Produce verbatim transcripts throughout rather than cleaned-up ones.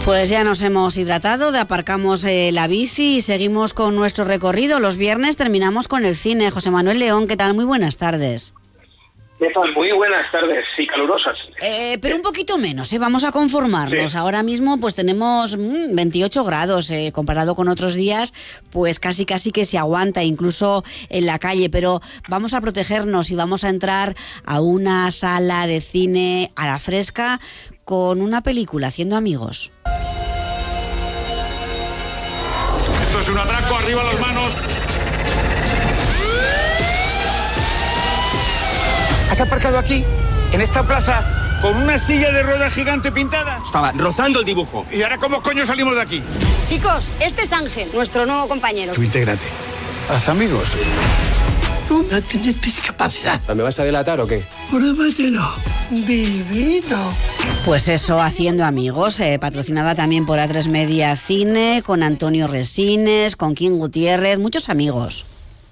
Pues ya nos hemos hidratado, aparcamos eh, la bici y seguimos con nuestro recorrido. Los viernes terminamos con el cine. José Manuel León, ¿qué tal? Muy buenas tardes. Muy buenas tardes y calurosas. Eh, pero un poquito menos, ¿eh? Vamos a conformarnos. Sí. Ahora mismo pues tenemos mmm, veintiocho grados, eh, comparado con otros días, pues casi casi que se aguanta, incluso en la calle. Pero vamos a protegernos y vamos a entrar a una sala de cine a la fresca con una película, Haciendo amigos. Esto es un atraco, arriba las manos. ¿Has aparcado aquí, en esta plaza, con una silla de ruedas gigante pintada? Estaba rozando el dibujo. ¿Y ahora cómo coño salimos de aquí? Chicos, este es Ángel, nuestro nuevo compañero. Tú intégrate. Haz amigos. Tú no tienes discapacidad. ¿Me vas a delatar o qué? Pruébatelo, vivido. Pues eso, Haciendo amigos, eh, patrocinada también por A tres Media Cine, con Antonio Resines, con Kim Gutiérrez, muchos amigos.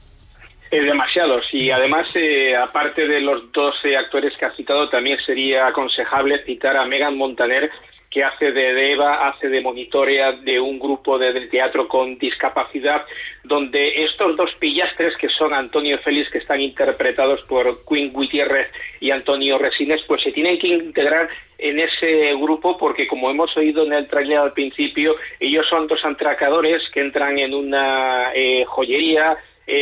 Eh, demasiados, y además, eh, aparte de los dos eh, actores que ha citado, también sería aconsejable citar a Megan Montaner, que hace de, de Eva, hace de monitorea de un grupo de, de teatro con discapacidad, donde estos dos pillastres, que son Antonio Félix, que están interpretados por Kim Gutiérrez y Antonio Resines, pues se tienen que integrar en ese grupo, porque como hemos oído en el tráiler al principio, ellos son dos atracadores que entran en una eh, joyería,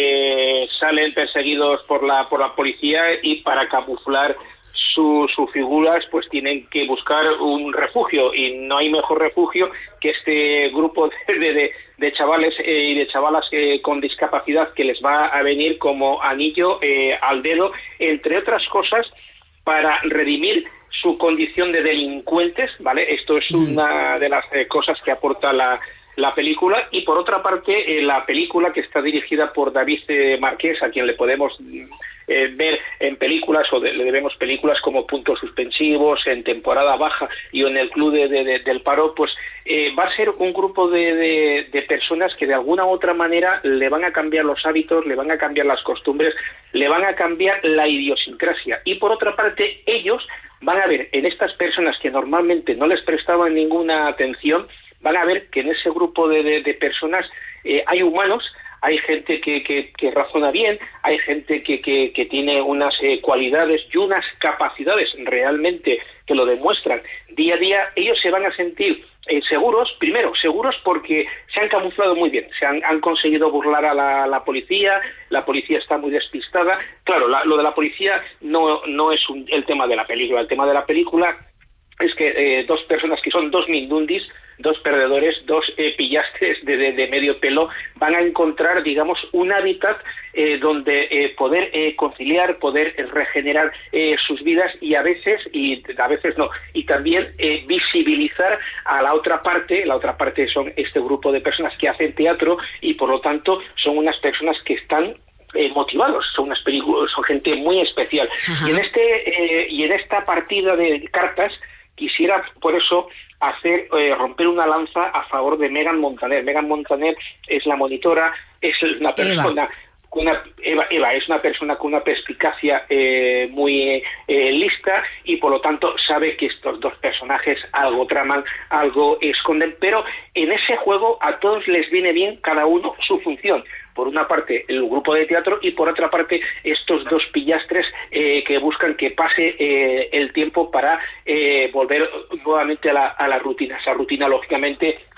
Eh, salen perseguidos por la por la policía y para camuflar sus su figuras pues tienen que buscar un refugio, y no hay mejor refugio que este grupo de, de, de chavales eh, y de chavalas eh, con discapacidad, que les va a venir como anillo eh, al dedo, entre otras cosas, para redimir su condición de delincuentes, ¿vale? Esto es una de las eh, cosas que aporta la la película. Y por otra parte, eh, la película, que está dirigida por David eh, Marqués, a quien le podemos eh, ver en películas, o de, le debemos películas como Puntos Suspensivos, en Temporada Baja y en El Club de, de, de, del Paro, pues eh, va a ser un grupo de, de, de personas que de alguna u otra manera le van a cambiar los hábitos, le van a cambiar las costumbres, le van a cambiar la idiosincrasia. Y por otra parte, ellos van a ver en estas personas que normalmente no les prestaban ninguna atención, van a ver que en ese grupo de, de, de personas eh, hay humanos, hay gente que, que, que razona bien, hay gente que, que, que tiene unas eh, cualidades y unas capacidades realmente que lo demuestran día a día. Ellos se van a sentir eh, seguros, primero, seguros porque se han camuflado muy bien, se han, han conseguido burlar a la, la policía, la policía está muy despistada. Claro, la, lo de la policía no, no es un, el tema de la película, el tema de la película es que eh, dos personas que son dos mindundis, dos perdedores, dos eh, pillastres de, de, de medio pelo, van a encontrar, digamos, un hábitat eh, donde eh, poder eh, conciliar, poder eh, regenerar eh, sus vidas, y a veces, y a veces no, y también eh, visibilizar a la otra parte. La otra parte son este grupo de personas que hacen teatro, y por lo tanto son unas personas que están Eh, motivados, son unas películas, son gente muy especial. Ajá. Y en este eh, y en esta partida de cartas quisiera por eso hacer eh, romper una lanza a favor de Megan Montaner. Megan Montaner es la monitora, es una persona Eva. Una, Eva, Eva es una persona con una perspicacia eh, muy eh, lista, y por lo tanto sabe que estos dos personajes algo traman, algo esconden, pero en ese juego a todos les viene bien cada uno su función. Por una parte el grupo de teatro, y por otra parte estos dos pillastres eh, que buscan que pase eh, el tiempo para eh, volver nuevamente a la, a la rutina. Esa rutina, lógicamente,